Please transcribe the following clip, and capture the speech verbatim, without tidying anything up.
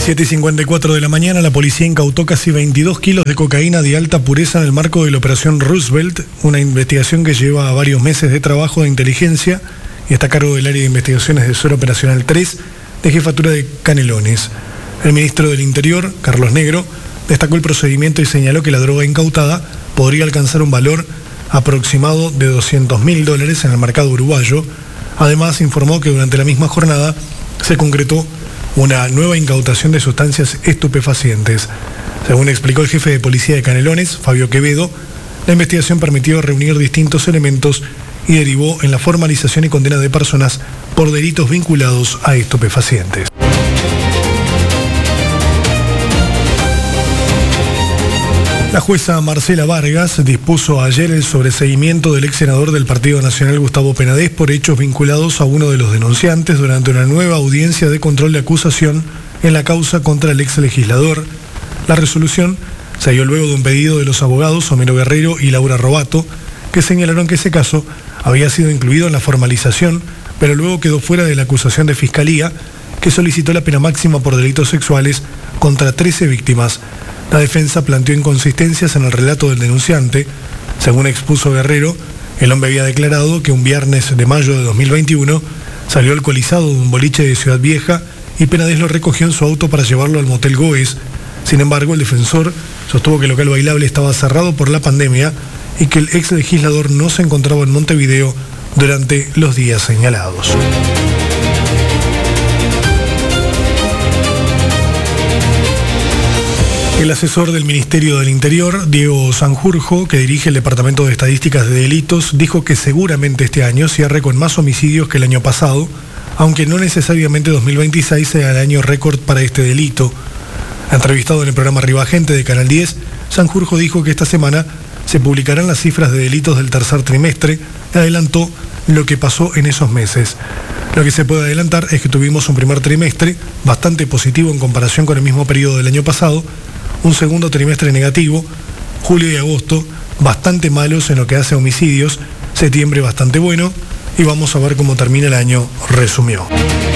siete y cincuenta y cuatro de la mañana, la policía incautó casi veintidós kilos de cocaína de alta pureza en el marco de la Operación Roosevelt, una investigación que lleva varios meses de trabajo de inteligencia y está a cargo del área de investigaciones de Zona Operacional tres de Jefatura de Canelones. El ministro del Interior, Carlos Negro, destacó el procedimiento y señaló que la droga incautada podría alcanzar un valor aproximado de doscientos mil dólares en el mercado uruguayo. Además, informó que durante la misma jornada se concretó una nueva incautación de sustancias estupefacientes. Según explicó el jefe de policía de Canelones, Fabio Quevedo, la investigación permitió reunir distintos elementos y derivó en la formalización y condena de personas por delitos vinculados a estupefacientes. La jueza Marcela Vargas dispuso ayer el sobreseimiento del ex senador del Partido Nacional Gustavo Penadez por hechos vinculados a uno de los denunciantes durante una nueva audiencia de control de acusación en la causa contra el ex legislador. La resolución se dio luego de un pedido de los abogados Homero Guerrero y Laura Robato, que señalaron que ese caso había sido incluido en la formalización, pero luego quedó fuera de la acusación de Fiscalía, que solicitó la pena máxima por delitos sexuales contra trece víctimas. La defensa planteó inconsistencias en el relato del denunciante. Según expuso Guerrero, el hombre había declarado que un viernes de mayo de dos mil veintiuno salió alcoholizado de un boliche de Ciudad Vieja y Penadez lo recogió en su auto para llevarlo al motel Goes. Sin embargo, el defensor sostuvo que el local bailable estaba cerrado por la pandemia y que el ex legislador no se encontraba en Montevideo durante los días señalados. El asesor del Ministerio del Interior, Diego Sanjurjo, que dirige el Departamento de Estadísticas de Delitos, dijo que seguramente este año cierre con más homicidios que el año pasado, aunque no necesariamente dos mil veintiséis sea el año récord para este delito. Entrevistado en el programa Arriba Gente de Canal diez, Sanjurjo dijo que esta semana se publicarán las cifras de delitos del tercer trimestre y adelantó lo que pasó en esos meses. Lo que se puede adelantar es que tuvimos un primer trimestre bastante positivo en comparación con el mismo periodo del año pasado, un segundo trimestre negativo, julio y agosto bastante malos en lo que hace a homicidios, septiembre bastante bueno y vamos a ver cómo termina el año, resumió.